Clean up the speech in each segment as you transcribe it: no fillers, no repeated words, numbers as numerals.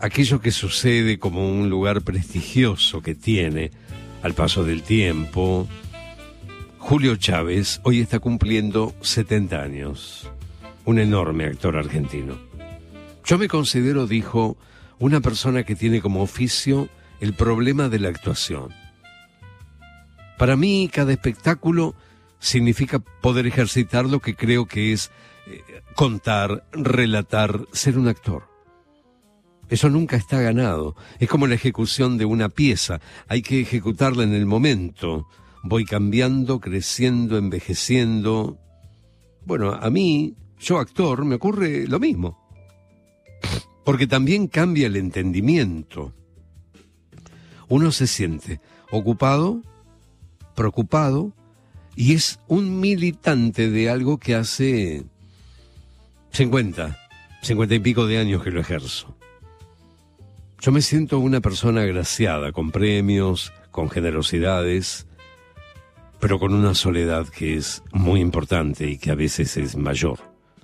aquello que sucede como un lugar prestigioso que tiene al paso del tiempo. Julio Chávez hoy está cumpliendo 70 años, un enorme actor argentino. Yo me considero, dijo, una persona que tiene como oficio el problema de la actuación. Para mí, cada espectáculo significa poder ejercitar lo que creo que es contar, relatar, ser un actor. Eso nunca está ganado. Es como la ejecución de una pieza. Hay que ejecutarla en el momento. Voy cambiando, creciendo, envejeciendo. Bueno, a mí, yo actor, me ocurre lo mismo. Porque también cambia el entendimiento. Uno se siente ocupado, preocupado, y es un militante de algo que hace 50 y pico de años que lo ejerzo. Yo me siento una persona agraciada, con premios, con generosidades, pero con una soledad que es muy importante y que a veces es mayor.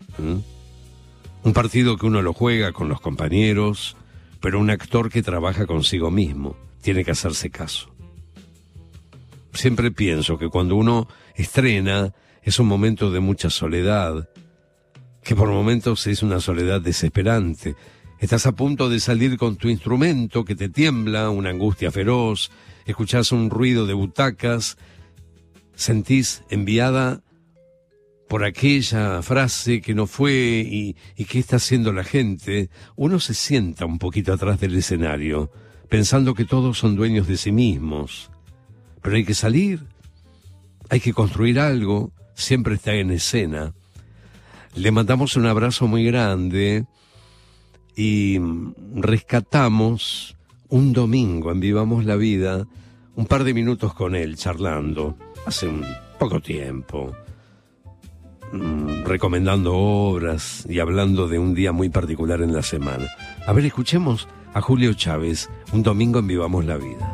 Un partido que uno lo juega con los compañeros, pero un actor que trabaja consigo mismo, tiene que hacerse caso. Siempre pienso que cuando uno estrena es un momento de mucha soledad, que por momentos es una soledad desesperante. Estás a punto de salir con tu instrumento que te tiembla, una angustia feroz, escuchás un ruido de butacas, sentís enviada por aquella frase que no fue y qué está haciendo la gente. Uno se sienta un poquito atrás del escenario, pensando que todos son dueños de sí mismos. Pero hay que salir, hay que construir algo, siempre está en escena. Le mandamos un abrazo muy grande y rescatamos un domingo en Vivamos la Vida, un par de minutos con él charlando, hace un poco tiempo, recomendando obras y hablando de un día muy particular en la semana. A ver, escuchemos a Julio Chávez, un domingo en Vivamos la Vida.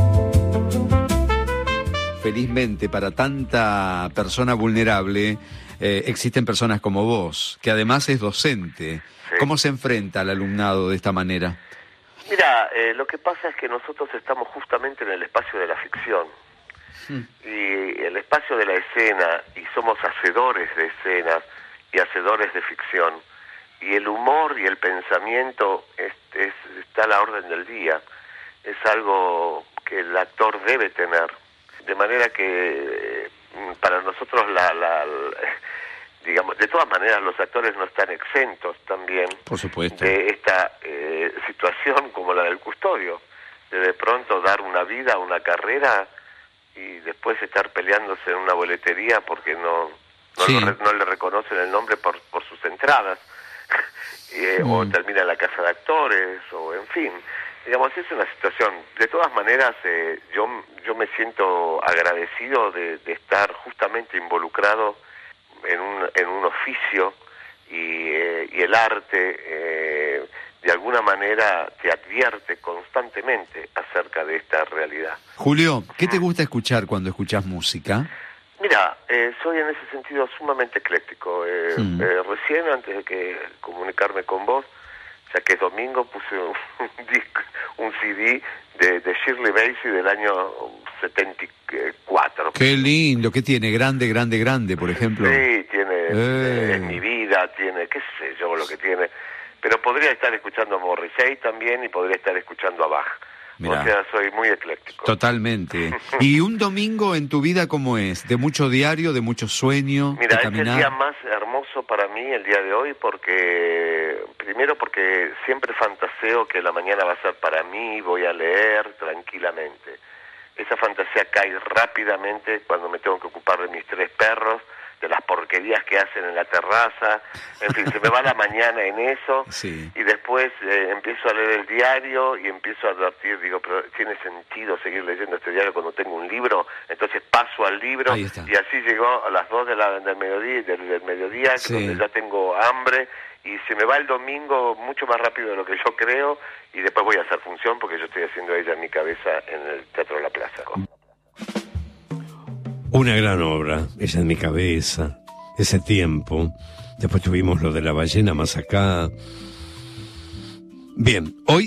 Felizmente, para tanta persona vulnerable, existen personas como vos, que además es docente. Sí. ¿Cómo se enfrenta al alumnado de esta manera? Mira, lo que pasa es que nosotros estamos justamente en el espacio de la ficción. Y el espacio de la escena, y somos hacedores de escenas y hacedores de ficción. Y el humor y el pensamiento está a la orden del día. Es algo que el actor debe tener. De manera que para nosotros digamos, de todas maneras los actores no están exentos también, por supuesto, de esta situación como la del custodio, de pronto dar una vida, una carrera y después estar peleándose en una boletería porque no le reconocen el nombre por sus entradas, o termina en la casa de actores, o en fin. Digamos, es una situación. De todas maneras, yo me siento agradecido de estar justamente involucrado en un oficio y el arte de alguna manera te advierte constantemente acerca de esta realidad. Julio, ¿qué te gusta escuchar cuando escuchas música? Mira, soy en ese sentido sumamente ecléctico. Recién, antes de comunicarme con vos, ya que es domingo, puse un CD de Shirley Bassey del año 74. Qué lindo, ¿qué tiene? Grande, por ejemplo. Sí, tiene Es mi vida, tiene, qué sé yo lo que tiene. Pero podría estar escuchando a Morrissey también y podría estar escuchando a Bach. Mirá. O sea, soy muy ecléctico. Totalmente. ¿Y un domingo en tu vida cómo es? ¿De mucho diario, de mucho sueño? Mira, de es caminar? el día más hermoso para mí, el día de hoy, primero porque siempre fantaseo que la mañana va a ser para mí, voy a leer tranquilamente. Esa fantasía cae rápidamente cuando me tengo que ocupar de mis 3 perros, de las porquerías que hacen en la terraza, en fin, se me va la mañana en eso, sí. Y después empiezo a leer el diario y empiezo a advertir, digo, pero ¿tiene sentido seguir leyendo este diario cuando tengo un libro? Entonces paso al libro y así llegó a las 2 del mediodía, sí. Donde ya tengo hambre y se me va el domingo mucho más rápido de lo que yo creo y después voy a hacer función porque yo estoy haciendo ella en mi cabeza en el Teatro de la Plaza. Una gran obra, ella en mi cabeza, ese tiempo. Después tuvimos lo de la ballena más acá. Bien, hoy